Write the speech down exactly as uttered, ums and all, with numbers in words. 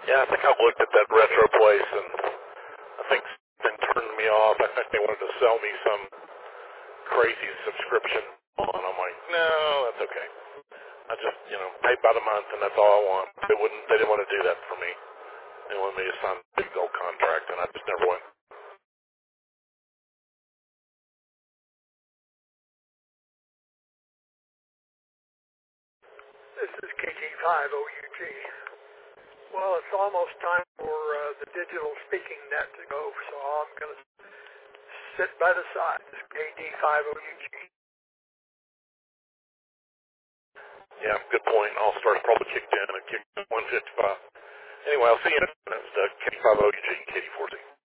Yeah, I think I looked at that retro place, and I think something turned me off. I think they wanted to sell me some crazy subscription, and I'm like, no, that's okay. I just, you know, pay by the month, and that's all I want. They wouldn't, they didn't want to do that for me. They wanted me to sign a big gold contract, and I just never went. This is K G five O U G. Well, it's almost time for uh, the digital speaking net to go, so I'm going to sit by the side. It's K D five O U G. Yeah, good point. All stars probably kicked in and kicked one fifty-five. Anyway, I'll see you in a minute. K five O U G and K D four Z.